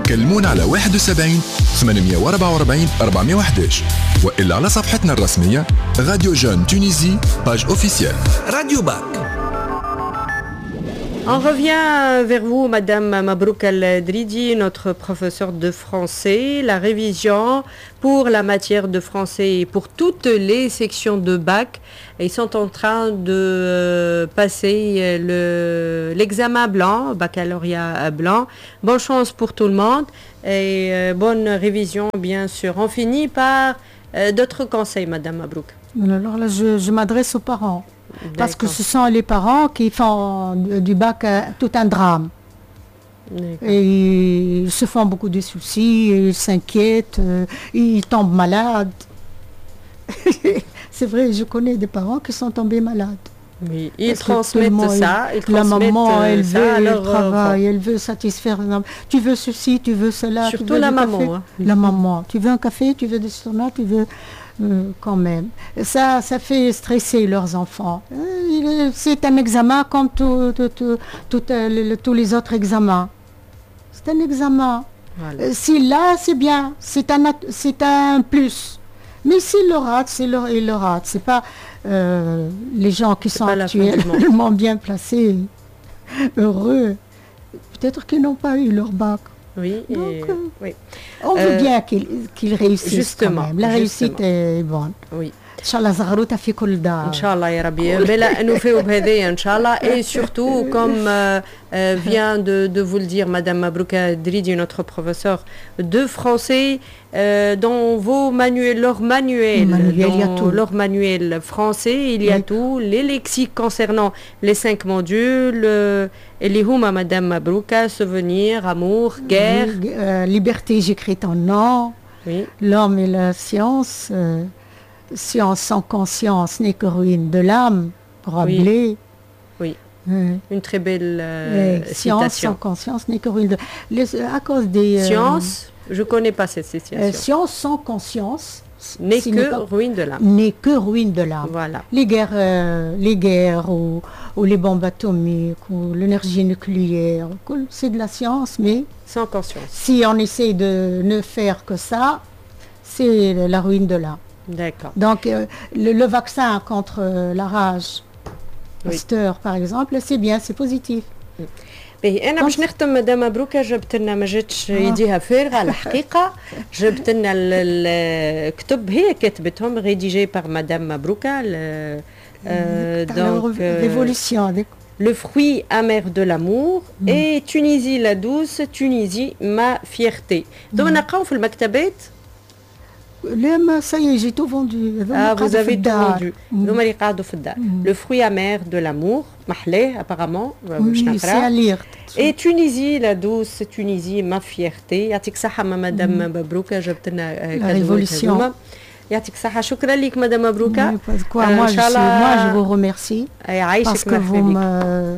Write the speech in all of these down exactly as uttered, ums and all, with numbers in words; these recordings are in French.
كلمونا على واحد وسبعين ثمانمية وأربعة وأربعين أربعمية وإحداش وإلا على صفحتنا الرسمية راديو جون تونيزي باج اوفيسيال راديو باك. On revient vers vous, Madame Mabrouk El-Dridi, notre professeure de français. La révision pour la matière de français et pour toutes les sections de bac. Ils sont en train de passer le, l'examen blanc, baccalauréat blanc. Bonne chance pour tout le monde et bonne révision, bien sûr. On finit par d'autres conseils, Madame Mabrouk. Alors là, je, je m'adresse aux parents. Parce que ce sont les parents qui font du bac tout un drame. Et ils se font beaucoup de soucis, ils s'inquiètent, ils tombent malades. C'est vrai, je connais des parents qui sont tombés malades. Oui, ils transmettent ça. Ils la maman, elle ça veut leur le travail, elle veut satisfaire. Tu veux ceci, tu veux cela. Surtout tu veux la maman. Hein. La maman. Tu veux un café, tu veux des tomates, tu veux... Euh, quand même. Ça, ça fait stresser leurs enfants. Euh, c'est un examen comme tout, tout, tout, tout, euh, le, tous les autres examens. C'est un examen. Voilà. Euh, si là, c'est bien. C'est un, c'est un plus. Mais s'il le rate, c'est le, il le rate. C'est pas euh, les gens qui c'est sont actuellement bien placés, heureux. Peut-être qu'ils n'ont pas eu leur bac. Oui, donc, et, euh, oui. On veut euh, bien qu'ils qu'ils réussissent justement, quand même. La justement. réussite est bonne. Oui. Inch'Allah زغروتها في كل دار. Inch'Allah ya Rabbi. بلا نوفيو بهذايا Inch'Allah. Et surtout, comme euh, euh, vient de, de vous le dire Madame Mabrouk El-Dridi, notre professeur de français, euh, dans vos manuels, leur manuel, manuel dans leur manuel français, il y a oui. tout, les lexiques concernant les cinq modules, euh, et les huma Madame Mabrouk, souvenir, amour, guerre. Oui, euh, liberté, j'écris ton nom. Oui. L'homme et la science. Euh, Science sans conscience n'est que ruine de l'âme, Rabelais. Oui, oui. oui. Une très belle euh, Science citation. sans conscience n'est que ruine de l'âme. À cause des... Science, euh, je ne connais pas cette citation. Euh, science sans conscience n'est que pas, ruine de l'âme. N'est que ruine de l'âme. Voilà. Les guerres, euh, les guerres ou, ou les bombes atomiques ou l'énergie nucléaire, c'est de la science, mais... Sans conscience. Si on essaie de ne faire que ça, c'est la ruine de l'âme. D'accord. Donc, euh, le, le vaccin contre euh, la rage, oui. Pasteur, par exemple, c'est bien, c'est positif. باهي انا باش نختم مدام مبروكه جبت لنا ما جاتش يديها فارغه الحقيقه جبت لنا الكتب هي كتبتهم ريديجي باغ مدام مبروكه دونك ريفولوسيون Le fruit amer de l'amour mm. et Tunisie la douce, Tunisie ma fierté. Donc on a في المكتبات. لا ça y est, j'ai tout vendu. Ah, vous avez tout vendu. هما اللي قاعدوا في الدار. Le fruit amer de l'amour, محلاه apparemment. Oui, c'est à lire. Et Tunisie la douce, Tunisie ma fierté. يعطيك صحة مدام مبروكة جبت لنا كادوات. يعطيك صحة. شكرا لك مدام مبروكة. Moi je vous remercie parce que vous me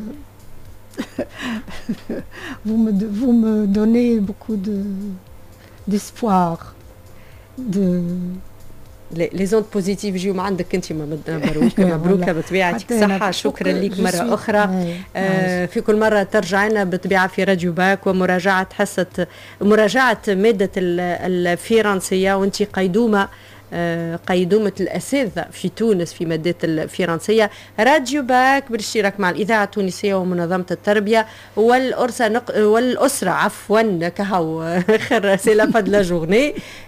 vous me vous me donnez beaucoup de d'espoir. De les ondes positives يجيو مع عندك انت مبروك مبروكه بطبيعتك صحه. شكرا لك مره اخرى. آه في كل مره ترجع لنا بطبيعه في راديو باك ومراجعه حصه مراجعه ماده الفرنسيه وانت قيدومه قيدومة الأساتذة في تونس في مادة الفرنسية. راديو باك بالاشتراك مع الإذاعة التونسية ومنظمة التربية والأسرة نق... والأسرة عفوا كهو خير سي لا فاد لا جورني.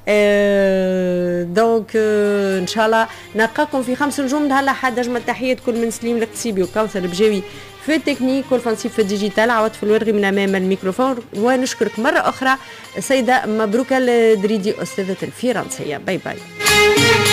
دونك إن شاء الله نلقاكم في خمس نجوم. هلا حد أجمل تحيات كل من سليم القتسيبي وكوثر البجاوي في التكنيك والفنسيب في الديجيتال. عوض في الورغي من أمام الميكروفون. ونشكرك مرة أخرى سيدة مبروكة الدريدي أستاذة الفرنسية. باي باي.